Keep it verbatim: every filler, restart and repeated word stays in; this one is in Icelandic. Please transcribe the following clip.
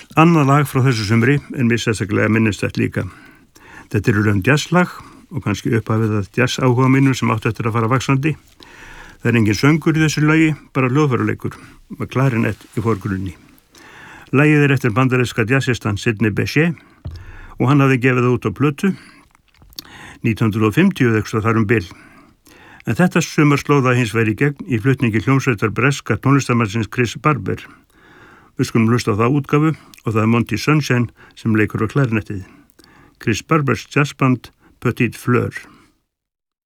Annað lag frá þessu sumri er mér sérstaklega minnistætt líka. Þetta eru raun jazzlag og kannski upphafið að jazz áhuga mínum sem átti eftir að fara vaxandi. Það er engin söngur í þessu lagi, bara hljóðfæruleikur með klarinett í forgrunni. Lagið er eftir bandaríska jazzistan Sidney Bechet og hann hafði gefið það út á plötu nítján hundruð fimmtíu eða eitthvað þar um bil. En þetta sumar slóða hins vegar í gegn í flutningi hljómsveitar breska tónlistarmannsins Chris Barber. Við skulum hlusta á það útgáfu og það er Monty Sunshine sem leikur á klarinettið. Chris Barbers jazzband Petite Fleur.